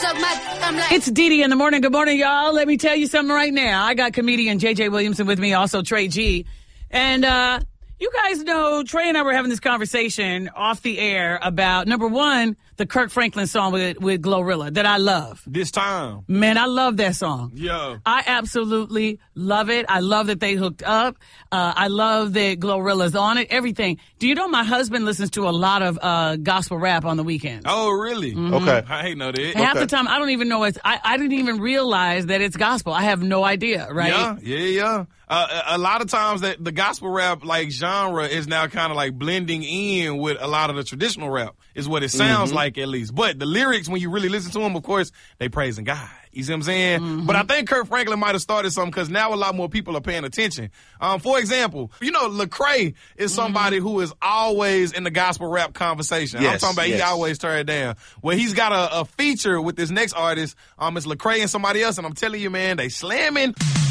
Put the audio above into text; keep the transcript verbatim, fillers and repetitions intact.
suck my I'm like. It's Dee Dee in the morning. Good morning, y'all. Let me tell you something right now. I got comedian J J Williamson with me, also Trey G. And uh, you guys know Trey and I were having this conversation off the air about, number one, the Kirk Franklin song with, with Glorilla that I love. This time. Man, I love that song. Yeah. I absolutely love it. I love that they hooked up. Uh, I love that Glorilla's on it. Everything. Do you know my husband listens to a lot of uh, gospel rap on the weekends? Oh, really? Mm-hmm. Okay. I ain't know that. Half Okay. the time, I don't even know it's. I, I didn't even realize that it's gospel. I have no idea, right? Yeah, yeah, yeah. Uh, a a lot of times that the gospel rap like genre is now kind of like blending in with a lot of the traditional rap is what it sounds Mm-hmm. like at least. But the lyrics, when you really listen to them, of course, they praising God. You see what I'm saying? Mm-hmm. But I think Kirk Franklin might have started something because now a lot more people are paying attention. Um, for example, you know, Lecrae is somebody Mm-hmm. who is always in the gospel rap conversation. I'm Yes, talking about yes. he always turn it down. Well, he's got a, a feature with this next artist. Um, it's Lecrae and somebody else, and I'm telling you, man, they slamming.